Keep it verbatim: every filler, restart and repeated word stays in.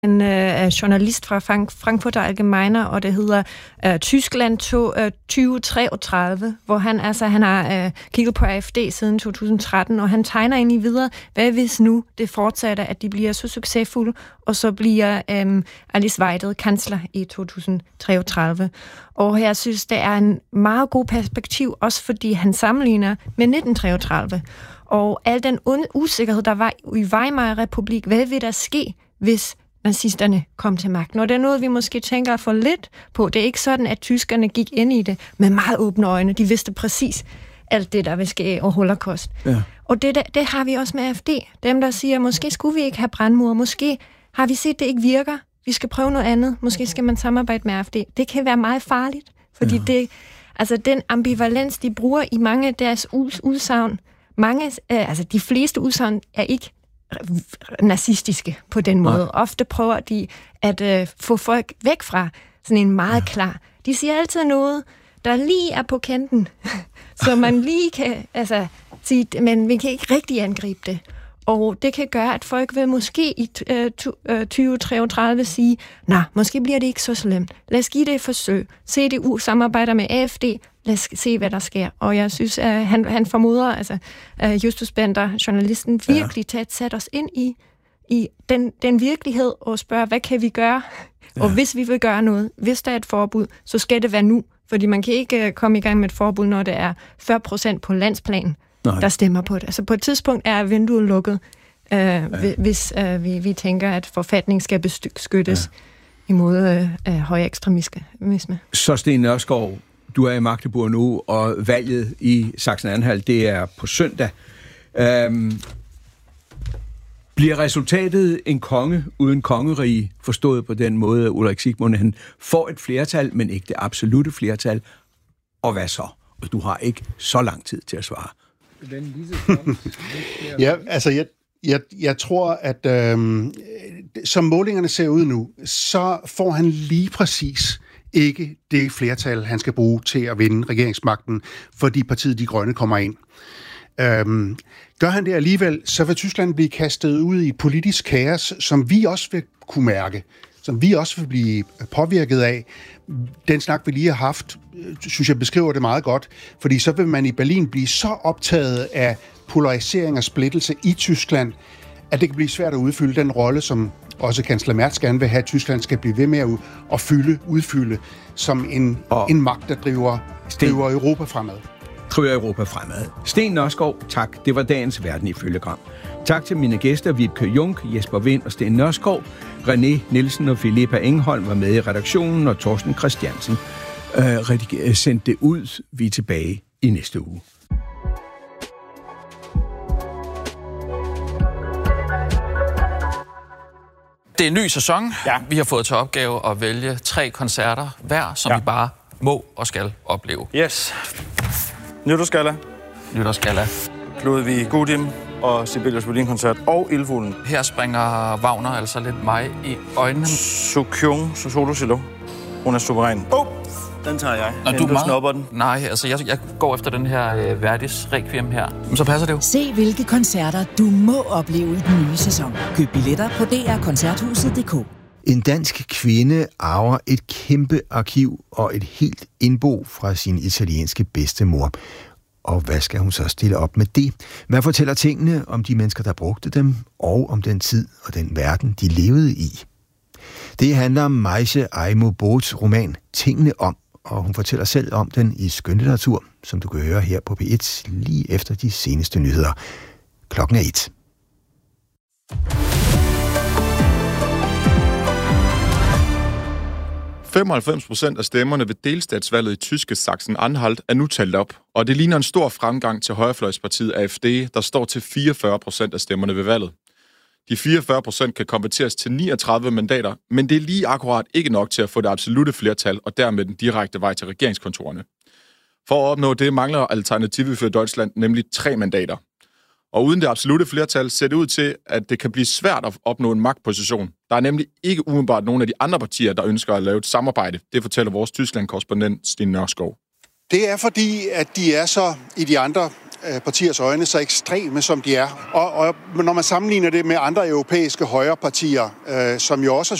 en øh, journalist fra Frank- Frankfurter Allgemeiner, og det hedder øh, Tyskland to, øh, tyve treogtredive, hvor han altså han har øh, kigget på A F D siden to tusind tretten, og han tegner ind i videre, hvad hvis nu det fortsætter, at de bliver så succesfulde, og så bliver øh, Alice Weidel kansler i to tusind treogtredive. Og jeg synes, det er en meget god perspektiv, også fordi han sammenligner med nitten treogtredive. Og al den usikkerhed, der var i Weimar-republik, hvad vil der ske, hvis nazisterne kom til magten? Og det er noget, vi måske tænker for lidt på. Det er ikke sådan, at tyskerne gik ind i det med meget åbne øjne. De vidste præcis alt det, der vil ske og holocaust. Ja. Og det, det har vi også med A F D. Dem, der siger, måske skulle vi ikke have brandmure, måske har vi set, det ikke virker. Vi skal prøve noget andet. Måske skal man samarbejde med A F D. Det kan være meget farligt, fordi ja. det, altså den ambivalens, de bruger i mange af deres udsagn, mange, øh, altså de fleste udsagn er ikke nazistiske på den måde. Nej. Ofte prøver de at øh, få folk væk fra sådan en meget ja. klar. De siger altid noget, der lige er på kanten, så man lige kan altså, sige, men vi kan ikke rigtig angribe det. Og det kan gøre, at folk vil måske i tyve treogtredive sige, nej, måske bliver det ikke så slemt. Lad os give det et forsøg. C D U samarbejder med A F D. Lad os se, hvad der sker. Og jeg synes, at han, han formoder, altså Justus Bender, journalisten, virkelig ja. tæt sat os ind i, i den, den virkelighed og spørger, hvad kan vi gøre? Ja. Og hvis vi vil gøre noget, hvis der er et forbud, så skal det være nu. Fordi man kan ikke komme i gang med et forbud, når det er fyrre procent på landsplan, Nej. der stemmer på det. Altså på et tidspunkt er vinduet lukket, øh, ja. hvis øh, vi, vi tænker, at forfatningen skal beskyttes ja. imod øh, høj ekstremisme. Så Steen Nørskov, du er i Magdeburg nu, og valget i Sachsen-Anhalt, det er på søndag. Øhm, bliver resultatet en konge uden kongerige, forstået på den måde, at Ulrik Sigmund, han får et flertal, men ikke det absolute flertal? Og hvad så? Og du har ikke så lang tid til at svare. ja, altså jeg, jeg, jeg tror, at øhm, som målingerne ser ud nu, så får han lige præcis ikke det flertal, han skal bruge til at vinde regeringsmagten, fordi partiet De Grønne kommer ind. Øhm, gør han det alligevel, så vil Tyskland blive kastet ud i et politisk kaos, som vi også vil kunne mærke, som vi også vil blive påvirket af. Den snak, vi lige har haft, synes jeg beskriver det meget godt, fordi så vil man i Berlin blive så optaget af polarisering og splittelse i Tyskland, at det kan blive svært at udfylde den rolle, som også kansler Merz gerne vil have, at Tyskland skal blive ved med at, at fylde, udfylde som en, en magt, der driver, driver Europa fremad. Driver Europa fremad. Steen Nørskov, tak. Det var dagens Verden ifølge Gram. Tak til mine gæster, Vibke Junk, Jesper Wind og Steen Nørskov. René Nielsen og Filippa Engholm var med i redaktionen, og Torsten Christiansen øh, sendte det ud. Vi er tilbage i næste uge. Det er en ny sæson. Ja. Vi har fået til opgave at vælge tre koncerter hver, som ja. vi bare må og skal opleve. Yes. Nytårsgalla. Nytårsgalla. Ludwig Gudim og Sibelius Violin-koncert og Ildfuglen. Her springer Wagner altså lidt mig i øjnene. Sokyung, Solo Cello. Hun er suveræn. Oh, den tager jeg. Og du, du snupper den? Nej, altså jeg, jeg går efter den her uh, Verdis Requiem her. Men så passer det jo. Se hvilke koncerter du må opleve i den nye sæson. Køb billetter på d r koncerthuset punktum d k. En dansk kvinde arver et kæmpe arkiv og et helt indbo fra sin italienske bedstemor. Og hvad skal hun så stille op med det? Hvad fortæller tingene om de mennesker, der brugte dem, og om den tid og den verden, de levede i? Det handler om Maise Aimo Boths roman Tingene om, og hun fortæller selv om den i skønlitteratur, som du kan høre her på P et lige efter de seneste nyheder. Klokken er et. femoghalvfems procent af stemmerne ved delstatsvalget i tyske Sachsen-Anhalt er nu talt op, og det ligner en stor fremgang til højrefløjspartiet A F D, der står til fireogfyrre procent af stemmerne ved valget. De fireogfyrre procent kan konverteres til niogtredive mandater, men det er lige akkurat ikke nok til at få det absolute flertal og dermed den direkte vej til regeringskontorerne. For at opnå det mangler Alternative für Deutschland nemlig tre mandater. Og uden det absolute flertal ser det ud til, at det kan blive svært at opnå en magtposition. Der er nemlig ikke umiddelbart nogen af de andre partier, der ønsker at lave et samarbejde. Det fortæller vores Tyskland-korrespondent Steen Nørskov. Det er fordi, at de er så i de andre øh, partiers øjne så ekstreme, som de er. Og, og når man sammenligner det med andre europæiske højrepartier, øh, som jo også